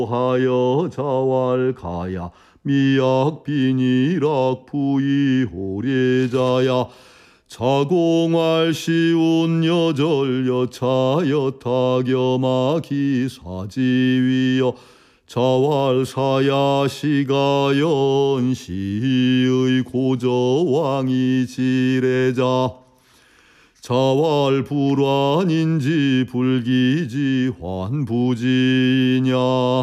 하여 자왈가야 미약 비니락 부이호례자야 자공할 시운 여절 여차여 타겸하 기사지위여 자왈사야 시가연 시의 고저왕이 지례자 자왈 불환인지 불기지 환부지냐.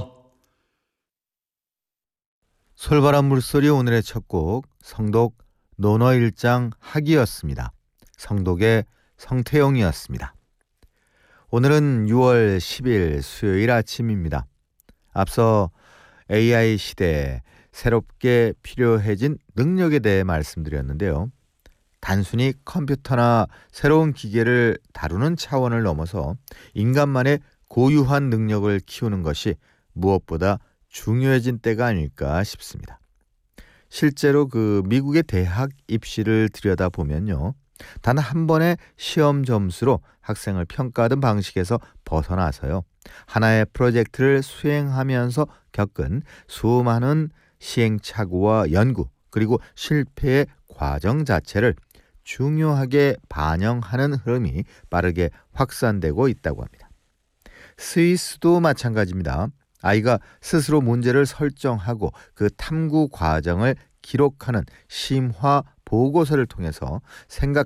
솔바람 물소리 오늘의 첫 곡 성독 논어 1장 학이었습니다. 성독의 성태용이었습니다. 오늘은 6월 10일 수요일 아침입니다. 앞서 AI 시대에 새롭게 필요해진 능력에 대해 말씀드렸는데요. 단순히 컴퓨터나 새로운 기계를 다루는 차원을 넘어서 인간만의 고유한 능력을 키우는 것이 무엇보다 중요해진 때가 아닐까 싶습니다. 실제로 미국의 대학 입시를 들여다보면요. 단 한 번의 시험 점수로 학생을 평가하던 방식에서 벗어나서요. 하나의 프로젝트를 수행하면서 겪은 수많은 시행착오와 연구 그리고 실패의 과정 자체를 중요하게 반영하는 흐름이 빠르게 확산되고 있다고 합니다. 스위스도 마찬가지입니다. 아이가 스스로 문제를 설정하고 그 탐구 과정을 기록하는 심화 보고서를 통해서 생각